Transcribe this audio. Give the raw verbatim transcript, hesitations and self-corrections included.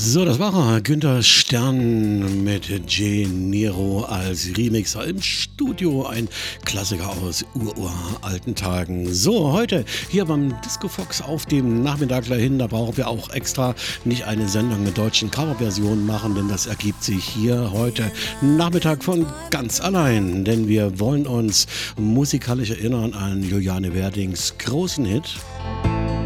So, das war er. Günther Stern mit J. Nero als Remixer im Studio. Ein Klassiker aus uralten Tagen. So, heute hier beim Disco Fox auf dem Nachmittag dahin. Da brauchen wir auch extra nicht eine Sendung mit deutschen Coverversionen machen, denn das ergibt sich hier heute Nachmittag von ganz allein. Denn wir wollen uns musikalisch erinnern an Juliane Werdings großen Hit.